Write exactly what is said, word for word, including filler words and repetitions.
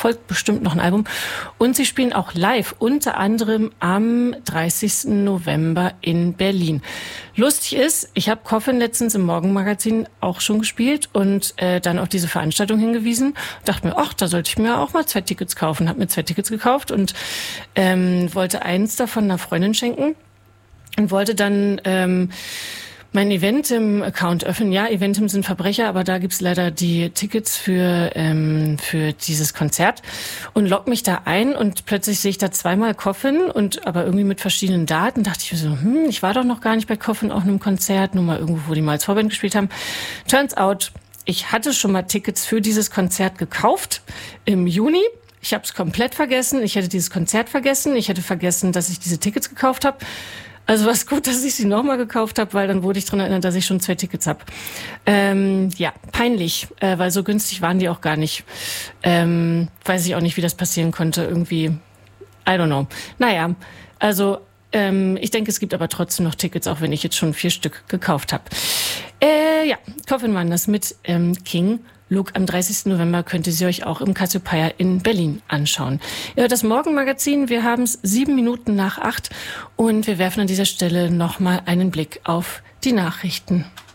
folgt bestimmt noch ein Album. Und sie spielen auch live, unter anderem am dreißigsten November in Berlin. Lustig ist, ich habe Coffin letztens im Morgenmagazin auch schon gespielt und äh, dann auf diese Veranstaltung hingewiesen. Dachte mir, ach, da sollte ich mir auch mal zwei Tickets kaufen. Habe mir zwei Tickets gekauft und ähm, wollte eins davon einer Freundin schenken und wollte dann ähm, mein Eventim-Account öffnen. Ja, Eventim sind Verbrecher, aber da gibt's leider die Tickets für ähm, für dieses Konzert und log mich da ein und plötzlich sehe ich da zweimal Coffin und aber irgendwie mit verschiedenen Daten. Dachte ich mir so, hm, ich war doch noch gar nicht bei Coffin auf einem Konzert, nur mal irgendwo, wo die mal als Vorband gespielt haben. Turns out, ich hatte schon mal Tickets für dieses Konzert gekauft im Juni. Ich habe es komplett vergessen. Ich hätte dieses Konzert vergessen. Ich hätte vergessen, dass ich diese Tickets gekauft habe. Also war es gut, dass ich sie nochmal gekauft habe, weil dann wurde ich daran erinnert, dass ich schon zwei Tickets habe. Ähm, ja, peinlich, äh, weil so günstig waren die auch gar nicht. Ähm, weiß ich auch nicht, wie das passieren konnte. Irgendwie, I don't know. Naja, also ähm, ich denke, es gibt aber trotzdem noch Tickets, auch wenn ich jetzt schon vier Stück gekauft habe. Äh, ja, Coffin waren das mit ähm, King Luke. Am dreißigsten November könnt ihr sie euch auch im Cassiopeia in Berlin anschauen. Ihr hört das Morgenmagazin, wir haben es sieben Minuten nach acht und wir werfen an dieser Stelle nochmal einen Blick auf die Nachrichten.